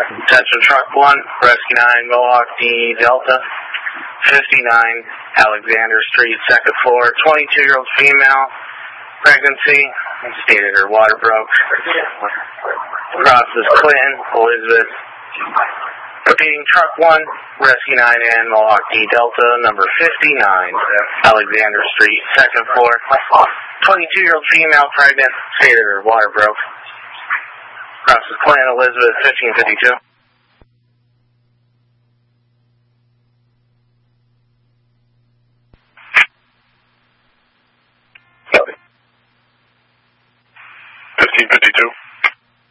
Attention Truck 1, Rescue 9, Mohawk D Delta, 59 Alexander Street, second floor, 22-year-old female, pregnancy, stated her water broke. Crosses Clinton, Elizabeth. Repeating Truck 1, Rescue 9 and Mohawk D Delta, number 59 Alexander Street, second floor, 22-year-old female, pregnant, stated her water broke. Crosses Clinton, Elizabeth, 1552.